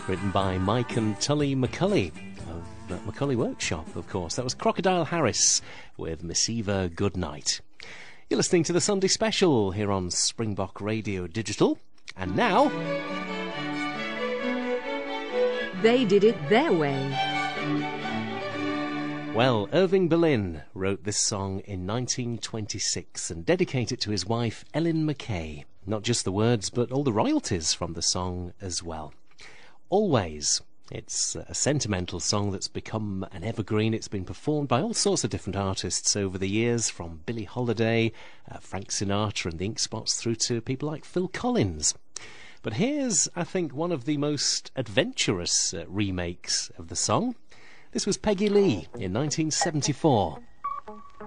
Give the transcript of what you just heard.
written by Mike and Tully McCulley of McCulley Workshop, of course. That was Crocodile Harris with Miss Eva Goodnight. You're listening to the Sunday Special here on Springbok Radio Digital. And now... They did it their way. Well, Irving Berlin wrote this song in 1926 and dedicated it to his wife, Ellen McKay. Not just the words, but all the royalties from the song as well. Always. It's a sentimental song that's become an evergreen. It's been performed by all sorts of different artists over the years, from Billie Holiday, Frank Sinatra and the Ink Spots, through to people like Phil Collins. But here's, I think, one of the most adventurous remakes of the song. This was Peggy Lee in 1974.